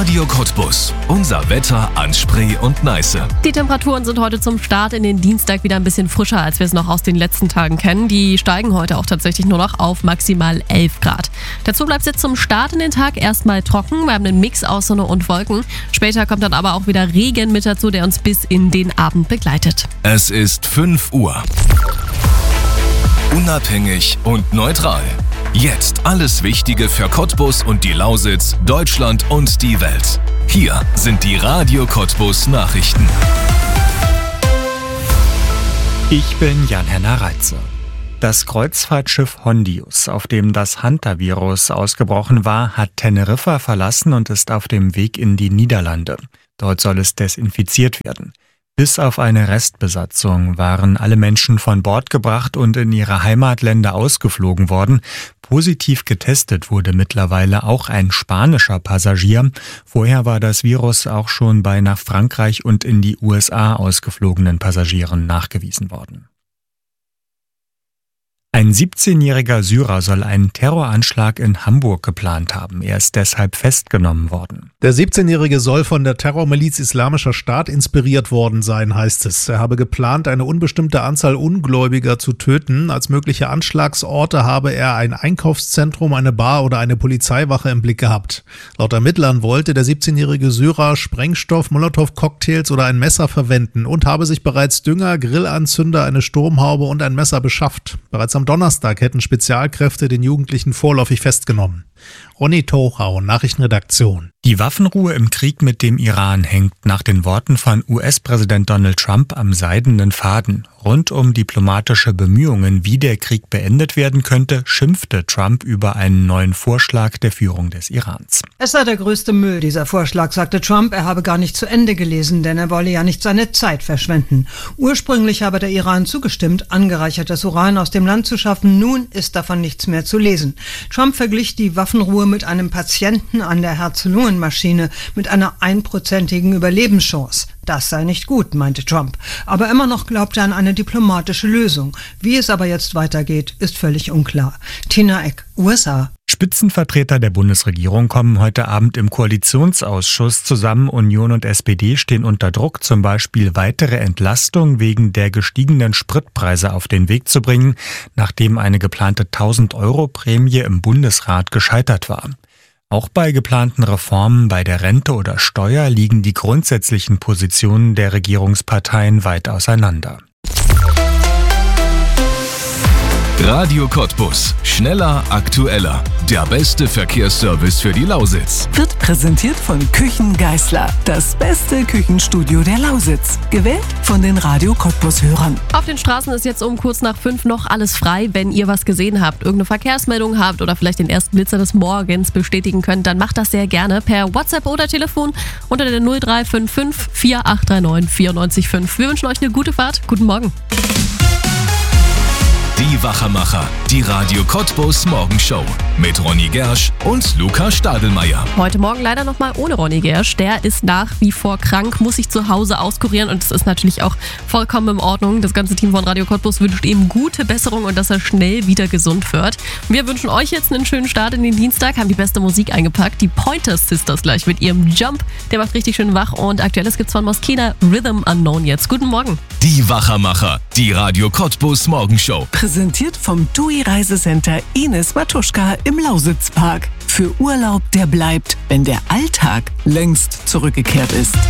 Radio Cottbus. Unser Wetter an Spree und Neiße. Die Temperaturen sind heute zum Start in den Dienstag wieder ein bisschen frischer, als wir es noch aus den letzten Tagen kennen. Die steigen heute auch tatsächlich nur noch auf maximal 11 Grad. Dazu bleibt es jetzt zum Start in den Tag erstmal trocken. Wir haben einen Mix aus Sonne und Wolken. Später kommt dann aber auch wieder Regen mit dazu, der uns bis in den Abend begleitet. Es ist 5 Uhr. Unabhängig und neutral. Jetzt alles Wichtige für Cottbus und die Lausitz, Deutschland und die Welt. Hier sind die Radio Cottbus Nachrichten. Ich bin Jan-Henner Reitze. Das Kreuzfahrtschiff Hondius, auf dem das Hantavirus ausgebrochen war, hat Teneriffa verlassen und ist auf dem Weg in die Niederlande. Dort soll es desinfiziert werden. Bis auf eine Restbesatzung waren alle Menschen von Bord gebracht und in ihre Heimatländer ausgeflogen worden. Positiv getestet wurde mittlerweile auch ein spanischer Passagier. Vorher war das Virus auch schon bei nach Frankreich und in die USA ausgeflogenen Passagieren nachgewiesen worden. Ein 17-jähriger Syrer soll einen Terroranschlag in Hamburg geplant haben. Er ist deshalb festgenommen worden. Der 17-Jährige soll von der Terrormiliz Islamischer Staat inspiriert worden sein, heißt es. Er habe geplant, eine unbestimmte Anzahl Ungläubiger zu töten. Als mögliche Anschlagsorte habe er ein Einkaufszentrum, eine Bar oder eine Polizeiwache im Blick gehabt. Laut Ermittlern wollte der 17-jährige Syrer Sprengstoff, Molotow-Cocktails oder ein Messer verwenden und habe sich bereits Dünger, Grillanzünder, eine Sturmhaube und ein Messer beschafft. Bereits am Donnerstag hätten Spezialkräfte den Jugendlichen vorläufig festgenommen. Ronny Tochau, Nachrichtenredaktion. Die Waffenruhe im Krieg mit dem Iran hängt nach den Worten von US-Präsident Donald Trump am seidenen Faden. Rund um diplomatische Bemühungen, wie der Krieg beendet werden könnte, schimpfte Trump über einen neuen Vorschlag der Führung des Irans. Es sei der größte Müll, dieser Vorschlag, sagte Trump. Er habe gar nicht zu Ende gelesen, denn er wolle ja nicht seine Zeit verschwenden. Ursprünglich habe der Iran zugestimmt, angereichertes Uran aus dem Land zu schaffen. Nun ist davon nichts mehr zu lesen. Trump verglich die Waffenruhe mit einem Patienten an der Herz-Lungen-Maschine mit einer 1%igen Überlebenschance. Das sei nicht gut, meinte Trump. Aber immer noch glaubt er an eine diplomatische Lösung. Wie es aber jetzt weitergeht, ist völlig unklar. Tina Eck, USA. Spitzenvertreter der Bundesregierung kommen heute Abend im Koalitionsausschuss zusammen. Union und SPD stehen unter Druck, zum Beispiel weitere Entlastung wegen der gestiegenen Spritpreise auf den Weg zu bringen, nachdem eine geplante 1.000-Euro-Prämie im Bundesrat gescheitert war. Auch bei geplanten Reformen bei der Rente oder Steuer liegen die grundsätzlichen Positionen der Regierungsparteien weit auseinander. Radio Cottbus. Schneller, aktueller. Der beste Verkehrsservice für die Lausitz. Wird präsentiert von Küchen Geisler. Das beste Küchenstudio der Lausitz. Gewählt von den Radio Cottbus-Hörern. Auf den Straßen ist jetzt um kurz nach 5 noch alles frei. Wenn ihr was gesehen habt, irgendeine Verkehrsmeldung habt oder vielleicht den ersten Blitzer des Morgens bestätigen könnt, dann macht das sehr gerne per WhatsApp oder Telefon unter der 0355 4839 94,5. Wir wünschen euch eine gute Fahrt. Guten Morgen. Die Wachermacher, die Radio Cottbus Morgenshow mit Ronny Gersch und Luca Stadelmeier. Heute Morgen leider nochmal ohne Ronny Gersch. Der ist nach wie vor krank, muss sich zu Hause auskurieren und das ist natürlich auch vollkommen in Ordnung. Das ganze Team von Radio Cottbus wünscht ihm gute Besserung und dass er schnell wieder gesund wird. Wir wünschen euch jetzt einen schönen Start in den Dienstag, haben die beste Musik eingepackt. Die Pointer Sisters gleich mit ihrem Jump. Der macht richtig schön wach und aktuelles gibt's von Moschina, Rhythm Unknown jetzt. Guten Morgen. Die Wachermacher, die Radio Cottbus Morgenshow. Präsentiert vom TUI Reisecenter Ines Matuschka im Lausitzpark. Für Urlaub, der bleibt, wenn der Alltag längst zurückgekehrt ist.